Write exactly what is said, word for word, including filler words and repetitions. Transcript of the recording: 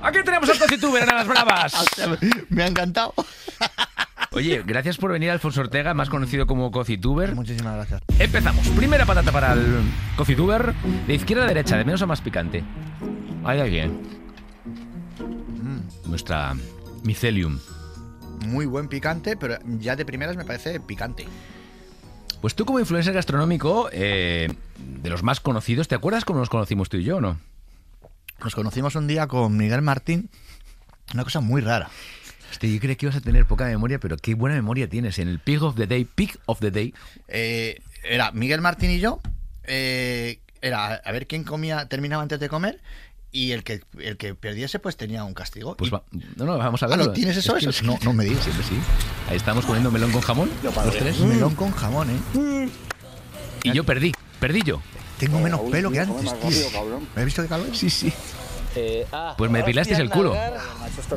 Aquí tenemos al CociTuber en las bravas. Me ha encantado. Oye, gracias por venir, Alfonso Ortega, más conocido como CociTuber. Muchísimas gracias. Empezamos. Primera patata para el CociTuber. De izquierda a derecha, de menos a más picante. Ahí alguien. Mm. Nuestra Mycelium. Muy buen picante, pero ya de primeras me parece picante. Pues tú como influencer gastronómico, eh, de los más conocidos, ¿te acuerdas cómo nos conocimos tú y yo o no? Nos conocimos un día con Miguel Martín. Una cosa muy rara. Hostia, yo creía que ibas a tener poca memoria, pero qué buena memoria tienes. En el Pig of the Day, Pig of the Day. Eh, era Miguel Martín y yo. Eh, era a ver quién comía, terminaba antes de comer. Y el que el que perdiese, pues tenía un castigo. Pues y... va, no, no, vamos a Ah, verlo. ¿lo tienes eso? Es que eso? No, no me digas, siempre sí. Ahí estamos comiendo melón con jamón, los tres. Melón con jamón, ¿eh? Y yo perdí, perdí yo. Tengo menos pelo que antes, tío. ¿Me has visto qué calor? Sí, sí. Eh, ah, Pues me depilaste el culo.